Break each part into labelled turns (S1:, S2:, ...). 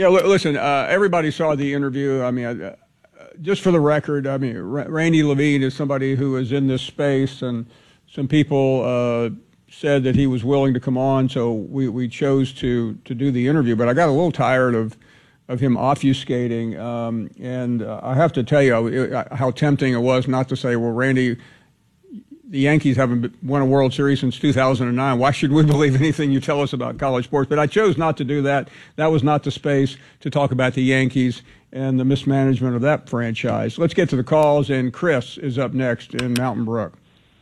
S1: Yeah, listen, everybody saw the interview. I mean, just for the record, I mean, Randy Levine is somebody who is in this space, and some people said that he was willing to come on, so we chose to do the interview. But I got a little tired of him obfuscating, and I have to tell you how tempting it was not to say, well, Randy, the Yankees haven't won a World Series since 2009. Why should we believe anything you tell us about college sports? But I chose not to do that. That was not the space to talk about the Yankees and the mismanagement of that franchise. Let's get to the calls, and Chris is up next in Mountain Brook.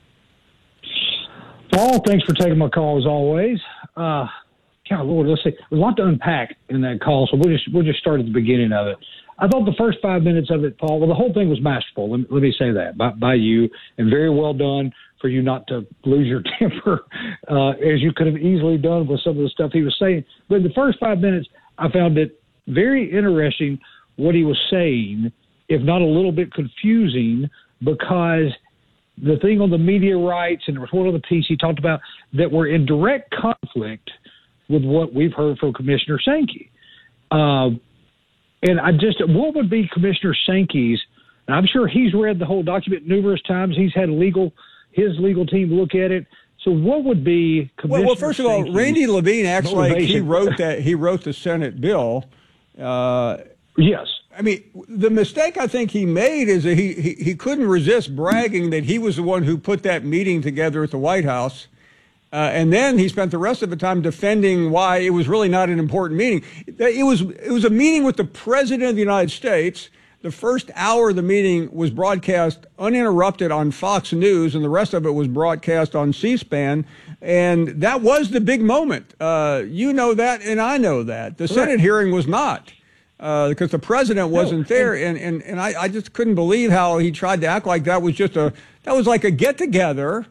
S2: Paul, thanks for taking my call as always. God, Lord, let's see. There's a lot to unpack in that call, so we'll just start at the beginning of it. I thought the first 5 minutes of it, Paul, well, the whole thing was masterful. Let me say that by you, and very well done for you not to lose your temper, as you could have easily done with some of the stuff he was saying. But in the first 5 minutes, I found it very interesting what he was saying, if not a little bit confusing, because the thing on the media rights, and there was one other piece he talked about that were in direct conflict with what we've heard from Commissioner Sankey. And what would be Commissioner Sankey's, and I'm sure he's read the whole document numerous times. He's had his legal team look at it. So what would be Commissioner
S1: Well, first of all, Randy Levine acts like he wrote the Senate bill.
S2: Yes.
S1: I mean, the mistake I think he made is that he couldn't resist bragging that he was the one who put that meeting together at the White House. And then he spent the rest of the time defending why it was really not an important meeting. It was a meeting with the President of the United States. The first hour of the meeting was broadcast uninterrupted on Fox News, and the rest of it was broadcast on C-SPAN. And that was the big moment. You know that, and I know that. The Senate hearing was not, because the president wasn't there. And I just couldn't believe how he tried to act like that was like a get-together.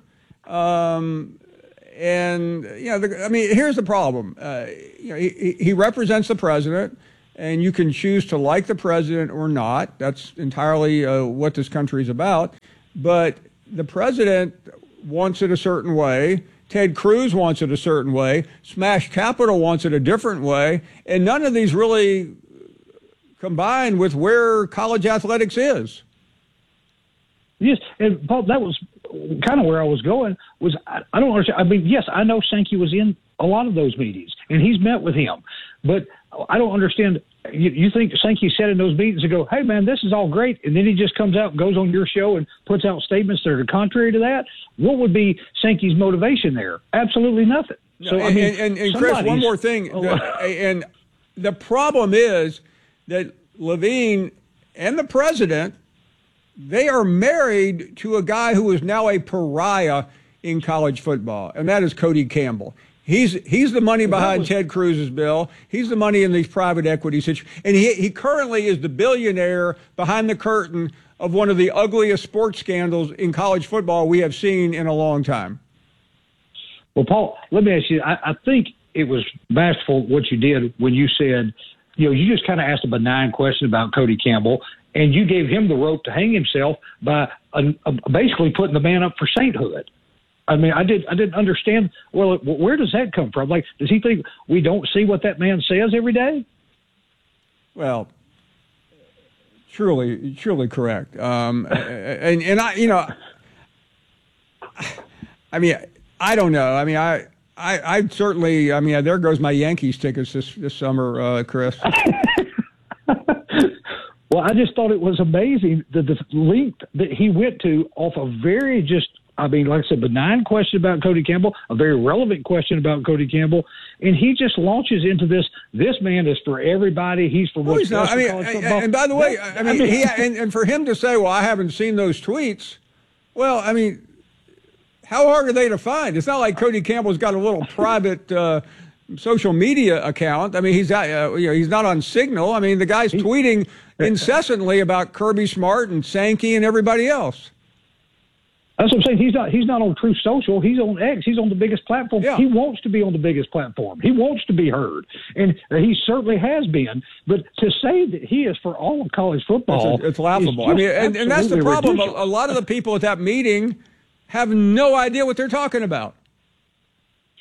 S1: And, here's the problem. He represents the president, and you can choose to like the president or not. That's entirely what this country is about. But the president wants it a certain way. Ted Cruz wants it a certain way. Smash Capital wants it a different way. And none of these really combine with where college athletics is.
S2: Yes, and Paul, that was kind of where I was going. I don't understand. I mean, yes, I know Sankey was in a lot of those meetings, and he's met with him. But I don't understand. You think Sankey said in those meetings to go, hey, man, this is all great, and then he just comes out and goes on your show and puts out statements that are contrary to that? What would be Sankey's motivation there? Absolutely nothing.
S1: No, so, and Chris, one more thing. And the problem is that Levine and the president, they are married to a guy who is now a pariah in college football, and that is Cody Campbell. He's the money behind Ted Cruz's bill. He's the money in these private equity situations. And he currently is the billionaire behind the curtain of one of the ugliest sports scandals in college football we have seen in a long time.
S2: Well, Paul, let me ask you, I think it was masterful what you did when you said, you just kind of asked a benign question about Cody Campbell, and you gave him the rope to hang himself by basically putting the man up for sainthood. I mean, I didn't understand. Well, where does that come from? Like, does he think we don't see what that man says every day?
S1: Well, truly correct. And I mean, I don't know. I mean, I certainly. I mean, there goes my Yankees tickets this summer, Chris.
S2: Well, I just thought it was amazing the length that he went to off a very like I said, benign question about Cody Campbell, a very relevant question about Cody Campbell, and he just launches into this. This man is for everybody. He's for what's best for college football.
S1: And by the way, and for him to say, "Well, I haven't seen those tweets." Well, I mean, how hard are they to find? It's not like Cody Campbell's got a little private social media account. I mean, he's not on Signal. I mean, the guy's tweeting incessantly about Kirby Smart and Sankey and everybody else.
S2: That's what I'm saying. He's not on Truth Social. He's on X. He's on the biggest platform. Yeah. He wants to be on the biggest platform. He wants to be heard, and he certainly has been. But to say that he is for all of college football,
S1: it's laughable. I mean, and that's the problem.
S2: Ridiculous.
S1: A lot of the people at that meeting have no idea what they're talking about.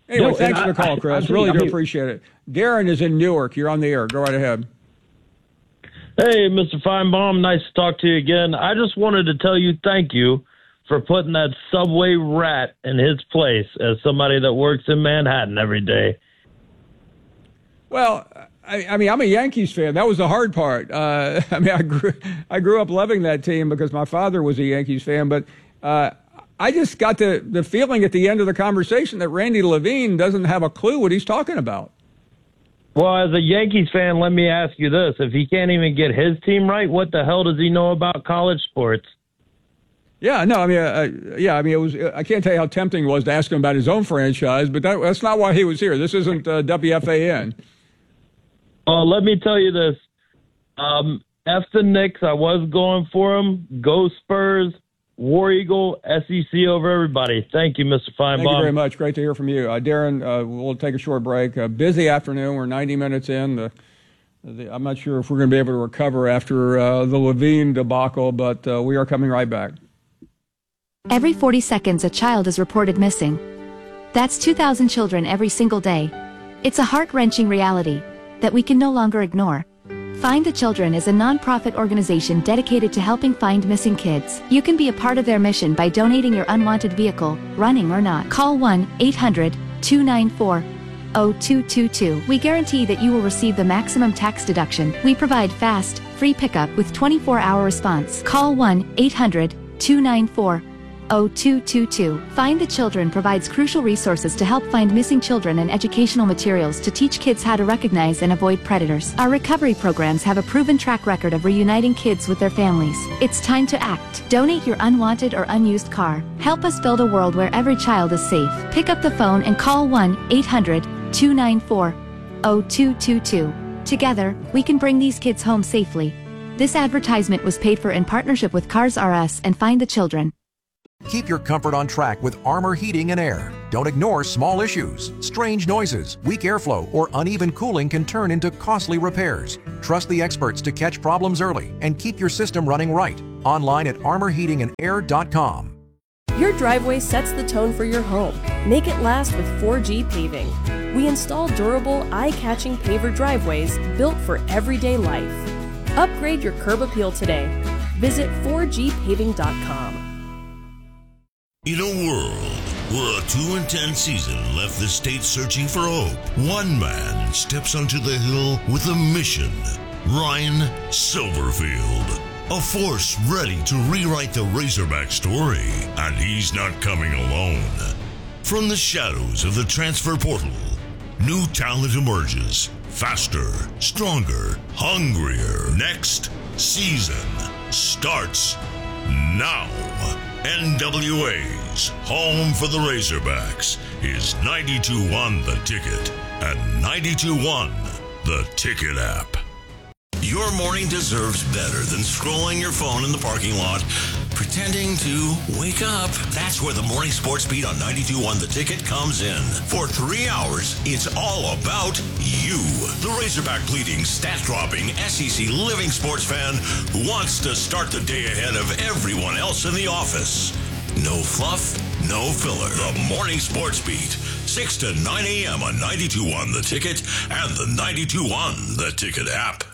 S1: Anyway,
S2: No,
S1: thanks
S2: and
S1: for the call, Chris. Really do appreciate it. Darren is in Newark. You're on the air. Go right ahead.
S3: Hey, Mr. Feinbaum, nice to talk to you again. I just wanted to tell you thank you for putting that subway rat in his place as somebody that works in Manhattan every day.
S1: Well, I mean, I'm a Yankees fan. That was the hard part. I mean, I grew up loving that team because my father was a Yankees fan, but I just got the feeling at the end of the conversation that Randy Levine doesn't have a clue what he's talking about.
S3: Well, as a Yankees fan, let me ask you this. If he can't even get his team right, what the hell does he know about college sports?
S1: Yeah, no, I mean, it was. I can't tell you how tempting it was to ask him about his own franchise, but that's not why he was here. This isn't WFAN.
S3: Let me tell you this. F the Knicks, I was going for them. Go Spurs, War Eagle, SEC over everybody. Thank you, Mr. Feinbaum.
S1: Thank you very much. Great to hear from you. Darren, we'll take a short break. Busy afternoon. We're 90 minutes in. I'm not sure if we're going to be able to recover after the Levine debacle, but we are coming right back.
S4: Every 40 seconds, a child is reported missing. That's 2,000 children every single day. It's a heart-wrenching reality that we can no longer ignore. Find the Children is a non-profit organization dedicated to helping find missing kids. You can be a part of their mission by donating your unwanted vehicle, running or not. Call 1-800-294-0222. We guarantee that you will receive the maximum tax deduction. We provide fast, free pickup with 24-hour response. Call 1-800-294-0222. Find the Children provides crucial resources to help find missing children and educational materials to teach kids how to recognize and avoid predators. Our recovery programs have a proven track record of reuniting kids with their families. It's time to act. Donate your unwanted or unused car. Help us build a world where every child is safe. Pick up the phone and call 1-800-294-0222. Together, we can bring these kids home safely. This advertisement was paid for in partnership with Cars R Us and Find the Children.
S5: Keep your comfort on track with Armor Heating and Air. Don't ignore small issues. Strange noises, weak airflow, or uneven cooling can turn into costly repairs. Trust the experts to catch problems early and keep your system running right. Online at armorheatingandair.com.
S6: Your driveway sets the tone for your home. Make it last with 4G Paving. We install durable, eye-catching paver driveways built for everyday life. Upgrade your curb appeal today. Visit 4gpaving.com.
S7: In a world where a 2-10 season left the state searching for hope, one man steps onto the hill with a mission. Ryan Silverfield, a force ready to rewrite the Razorback story, and he's not coming alone. From the shadows of the transfer portal, new talent emerges. Faster, stronger, hungrier. Next season starts now. NWA's home for the Razorbacks is 92.1 The Ticket and 92.1 The Ticket app. Your morning deserves better than scrolling your phone in the parking lot, pretending to wake up. That's where the Morning Sports Beat on 92.1 The Ticket comes in. For 3 hours, it's all about you, the Razorback-bleeding, stat-dropping, SEC living sports fan who wants to start the day ahead of everyone else in the office. No fluff, no filler. The Morning Sports Beat, 6 to 9 a.m. on 92.1 The Ticket and the 92.1 The Ticket app.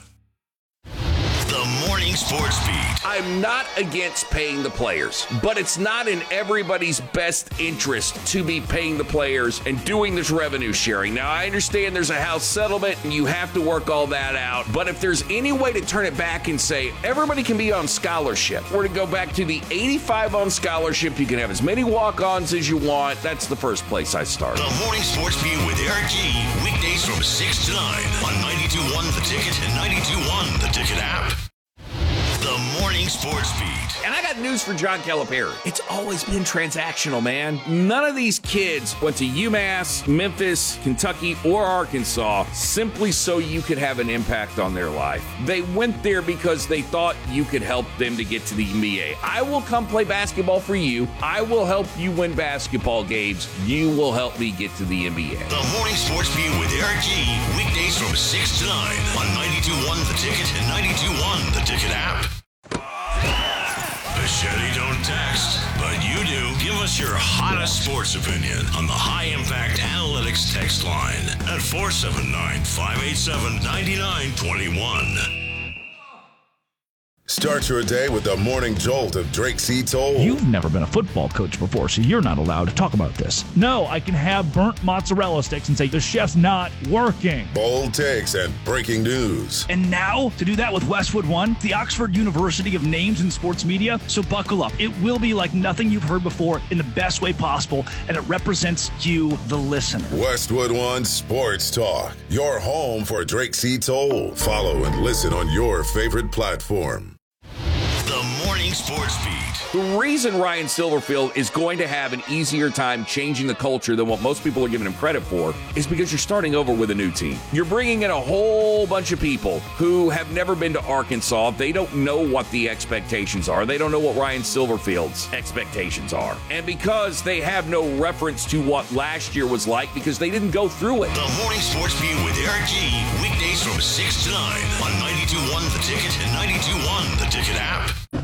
S7: The Morning Sports Beat.
S8: I'm not against paying the players, but it's not in everybody's best interest to be paying the players and doing this revenue sharing. Now, I understand there's a House settlement and you have to work all that out, but if there's any way to turn it back and say everybody can be on scholarship, or to go back to the 85 on scholarship, you can have as many walk-ons as you want, that's the first place I start.
S7: The Morning Sports Beat with Eric G. Weekdays from 6 to 9 on 92.1 The Ticket and 92.1 The Ticket app. The Morning Sports Beat.
S8: And I got news for John Calipari. It's always been transactional, man. None of these kids went to UMass, Memphis, Kentucky, or Arkansas simply so you could have an impact on their life. They went there because they thought you could help them to get to the NBA. I will come play basketball for you. I will help you win basketball games. You will help me get to the NBA.
S7: The Morning Sports Beat with Eric G. Weekdays from 6 to 9 on 92.1 The Ticket and 92.1 The Ticket app. Machete don't text, but you do. Give us us your hottest sports opinion on the High Impact Analytics text line at 479-587-9921.
S9: Start your day with the morning jolt of Drake C. Toll.
S10: You've never been a football coach before, so you're not allowed to talk about this. No, I can have burnt mozzarella sticks and say the chef's not working.
S9: Bold takes and breaking news.
S10: And now, to do that with Westwood One, the Oxford University of names in sports media, so buckle up. It will be like nothing you've heard before in the best way possible, and it represents you, the listener.
S9: Westwood One Sports Talk, your home for Drake C. Toll. Follow and listen on your favorite platform.
S7: The Morning Sports Beat.
S8: The reason Ryan Silverfield is going to have an easier time changing the culture than what most people are giving him credit for is because you're starting over with a new team. You're bringing in a whole bunch of people who have never been to Arkansas. They don't know what the expectations are. They don't know what Ryan Silverfield's expectations are. And because they have no reference to what last year was like because they didn't go through it.
S7: The Morning Sports Beat with Eric G. Weekdays from 6 to 9 on 92.1 The Ticket and 92.1 The Ticket app.